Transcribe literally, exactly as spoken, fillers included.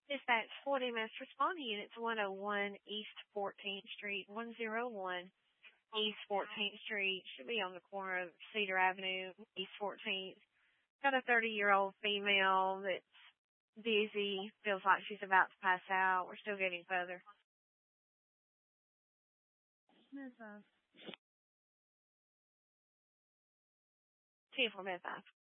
Dispatch forty minutes responding units one oh one East fourteenth Street, one oh one East fourteenth Street. Should be on the corner of Cedar Avenue, East fourteenth. Got a thirty-year-old female that's dizzy, feels like she's about to pass out. We're still getting further. Med five. ten four Med five.